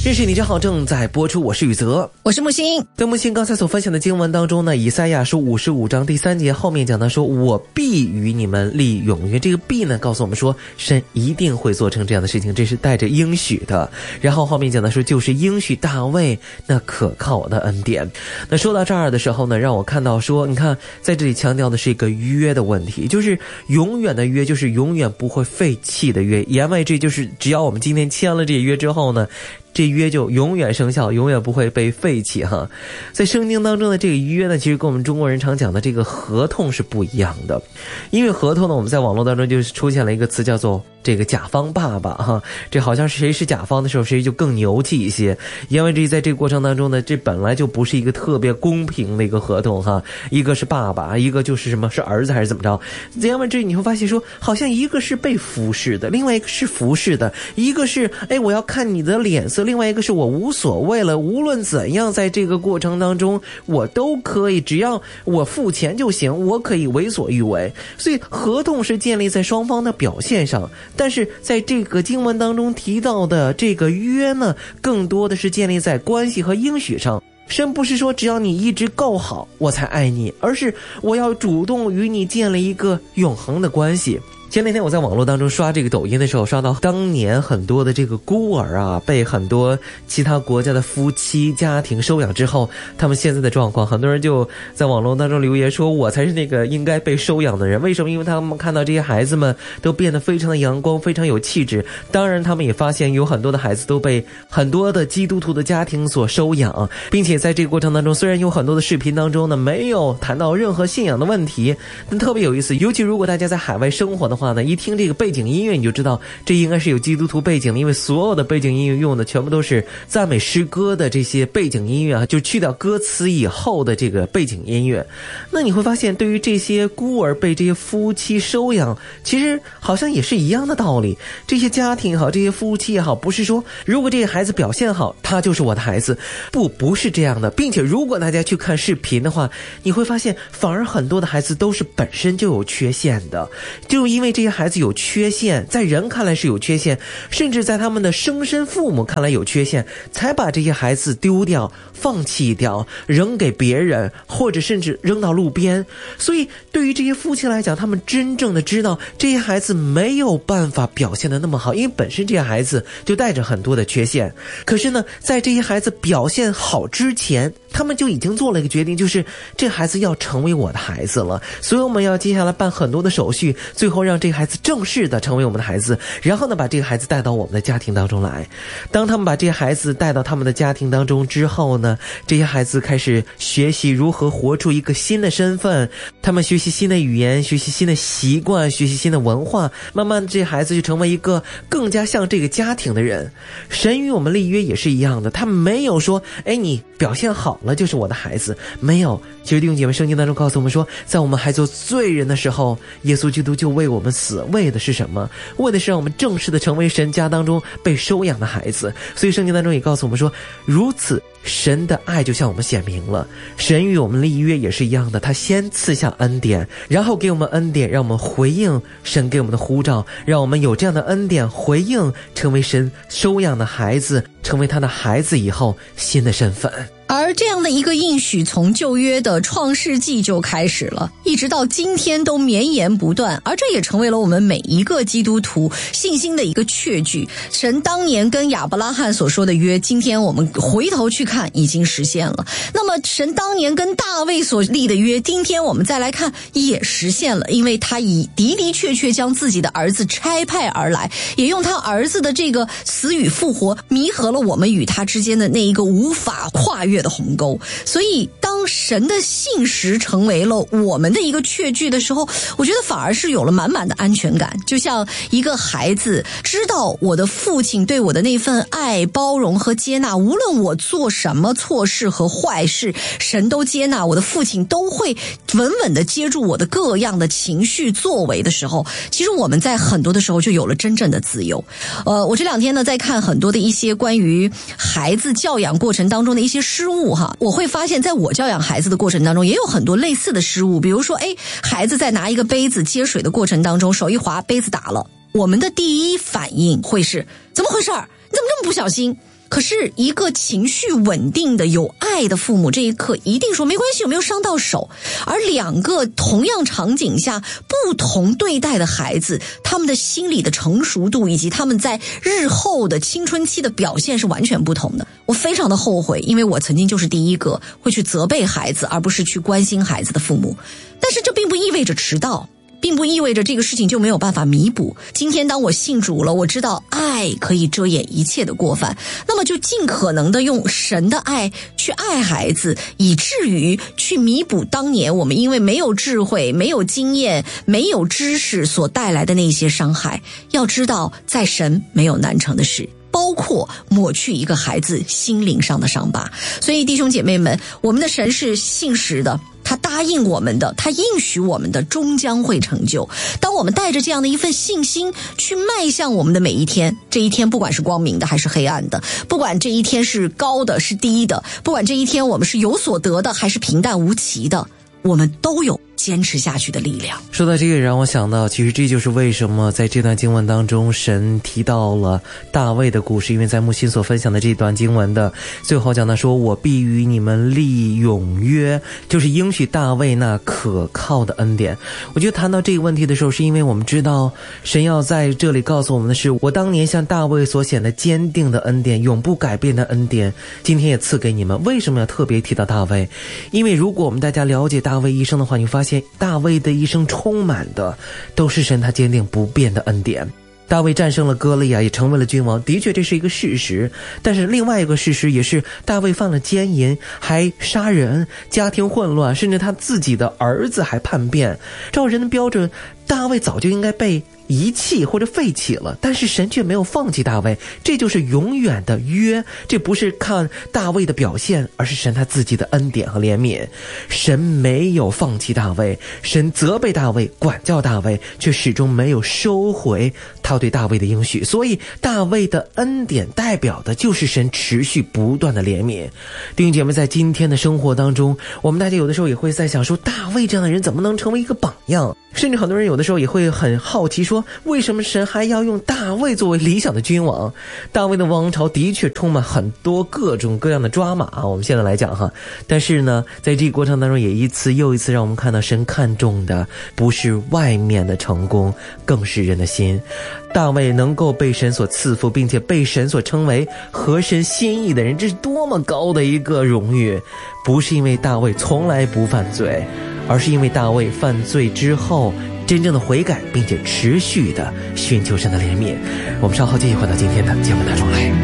认识你真好正在播出，我是宇泽， 我是木星。 在木星刚才所分享的经文当中呢，以赛亚书55章第3节后面讲到说，我必与你们立永约。这个必呢告诉我们说，神一定会做成这样的事情，这是带着应许的。然后后面讲到说，就是应许大卫那可靠的恩典。那说到这儿的时候呢，让我看到说，你看在这里强调的是一个约的问题，就是永远的约，就是永远不会废弃的约。言外之意就是只要我们今天签了这约之后呢，这约就永远生效，永远不会被废弃哈。在圣经当中的这个约呢，其实跟我们中国人常讲的这个合同是不一样的。因为合同呢，我们在网络当中就出现了一个词叫做这个甲方爸爸哈，这好像是谁是甲方的时候谁就更牛气一些。因为在这个过程当中呢，这本来就不是一个特别公平的一个合同哈，一个是爸爸，一个就是什么是儿子还是怎么着。因为这你会发现说，好像一个是被服侍的，另外一个是服侍的，一个是我要看你的脸色，另外一个是我无所谓了，无论怎样在这个过程当中我都可以，只要我付钱就行，我可以为所欲为。所以合同是建立在双方的表现上，但是在这个经文当中提到的这个约呢，更多的是建立在关系和应许上。神不是说只要你一直够好我才爱你，而是我要主动与你建立一个永恒的关系。前两天我在网络当中刷这个抖音的时候，刷到当年很多的这个孤儿啊，被很多其他国家的夫妻家庭收养之后，他们现在的状况，很多人就在网络当中留言说，我才是那个应该被收养的人。为什么？因为他们看到这些孩子们都变得非常的阳光，非常有气质。当然他们也发现有很多的孩子都被很多的基督徒的家庭所收养，并且在这个过程当中，虽然有很多的视频当中呢没有谈到任何信仰的问题，但特别有意思。尤其如果大家在海外生活的话呢，一听这个背景音乐你就知道这应该是有基督徒背景的，因为所有的背景音乐用的全部都是赞美诗歌的这些背景音乐啊，就去掉歌词以后的这个背景音乐。那你会发现，对于这些孤儿被这些夫妻收养，其实好像也是一样的道理。这些家庭也好，这些夫妻也好，不是说如果这个孩子表现好，他就是我的孩子，不是这样的。并且如果大家去看视频的话，你会发现反而很多的孩子都是本身就有缺陷的，就因为这些孩子有缺陷，在人看来是有缺陷，甚至在他们的生身父母看来有缺陷，才把这些孩子丢掉，放弃掉，扔给别人，或者甚至扔到路边。所以对于这些夫妻来讲，他们真正的知道这些孩子没有办法表现得那么好，因为本身这些孩子就带着很多的缺陷。可是呢，在这些孩子表现好之前，他们就已经做了一个决定，就是这孩子要成为我的孩子了，所以我们要接下来办很多的手续，最后让这个孩子正式的成为我们的孩子，然后呢把这个孩子带到我们的家庭当中来。当他们把这些孩子带到他们的家庭当中之后呢，这些孩子开始学习如何活出一个新的身份，他们学习新的语言，学习新的习惯，学习新的文化，慢慢这些孩子就成为一个更加像这个家庭的人。神与我们立约也是一样的，他没有说你表现好了就是我的孩子，没有。其实弟兄姐妹，圣经当中告诉我们说，在我们还做罪人的时候，耶稣基督就为我们死，为的是什么？为的是让我们正式的成为神家当中被收养的孩子。所以圣经当中也告诉我们说，如此神的爱就向我们显明了。神与我们立约也是一样的，他先赐下恩典，然后给我们恩典，让我们回应神给我们的呼召，让我们有这样的恩典回应，成为神收养的孩子，成为他的孩子以后新的身份。 而这样的一个应许从旧约的创世纪就开始了，一直到今天都绵延不断，而这也成为了我们每一个基督徒信心的一个确据。神当年跟亚伯拉罕所说的约，今天我们回头去看已经实现了。那么神当年跟大卫所立的约，今天我们再来看也实现了，因为他的的确确将自己的儿子差派而来，也用他儿子的这个死与复活弥合了我们与他之间的那一个无法跨越的鸿沟。所以当神的信实成为了我们的一个确据的时候，我觉得反而是有了满满的安全感。就像一个孩子知道我的父亲对我的那份爱、包容和接纳，无论我做什么错事和坏事，神都接纳，我的父亲都会稳稳地接住我的各样的情绪作为的时候，其实我们在很多的时候就有了真正的自由。我这两天呢在看很多的一些关于孩子教养过程当中的一些失误哈，我会发现在我教养孩子的过程当中也有很多类似的失误。比如说孩子在拿一个杯子接水的过程当中，手一滑，杯子打了，我们的第一反应会是怎么回事？你怎么这么不小心？ 可是一个情绪稳定的有爱的父母，这一刻一定说没关系，有没有伤到手。而两个同样场景下不同对待的孩子，他们的心理的成熟度以及他们在日后的青春期的表现是完全不同的。我非常的后悔，因为我曾经就是第一个会去责备孩子而不是去关心孩子的父母。但是这并不意味着迟到，并不意味着这个事情就没有办法弥补。今天当我信主了，我知道爱可以遮掩一切的过犯，那么就尽可能的用神的爱去爱孩子，以至于去弥补当年我们因为没有智慧、没有经验、没有知识所带来的那些伤害。要知道，在神没有难成的事，包括抹去一个孩子心灵上的伤疤。所以弟兄姐妹们，我们的神是信实的，他答应我们的，他应许我们的终将会成就。当我们带着这样的一份信心去迈向我们的每一天，这一天不管是光明的还是黑暗的，不管这一天是高的是低的，不管这一天我们是有所得的还是平淡无奇的，我们都有坚持下去的力量。 说到这个，让我想到其实这就是为什么在这段经文当中神提到了大卫的故事。因为在木心所分享的这段经文的最后讲到说，我必与你们立永约，就是应许大卫那可靠的恩典。我觉得谈到这个问题的时候，是因为我们知道神要在这里告诉我们的是，我当年向大卫所显得坚定的恩典，永不改变的恩典，今天也赐给你们。为什么要特别提到大卫？因为如果我们大家了解大卫一生的话，你发现大卫的一生充满的都是神他坚定不变的恩典。大卫战胜了歌利亚，也成为了君王，的确这是一个事实。但是另外一个事实也是，大卫犯了奸淫，还杀人，家庭混乱，甚至他自己的儿子还叛变。照人的标准，大卫早就应该被遗弃或者废弃了，但是神却没有放弃大卫，这就是永远的约。这不是看大卫的表现，而是神他自己的恩典和怜悯。神没有放弃大卫，神责备大卫，管教大卫，却始终没有收回他对大卫的应许。所以大卫的恩典代表的就是神持续不断的怜悯。弟兄姐妹，在今天的生活当中，我们大家有的时候也会在想说，大卫这样的人怎么能成为一个榜样？甚至很多人有的时候也会很好奇说，为什么神还要用大卫作为理想的君王？大卫的王朝的确充满很多各种各样的抓马啊，我们现在来讲哈。但是呢，在这个过程当中，也一次又一次让我们看到神看重的不是外面的成功，更是人的心。大卫能够被神所赐福，并且被神所称为合神心意的人，这是多么高的一个荣誉。不是因为大卫从来不犯罪，而是因为大卫犯罪之后真正的悔改，并且持续的寻求神的怜悯。我们稍后继续回到今天的节目当中来。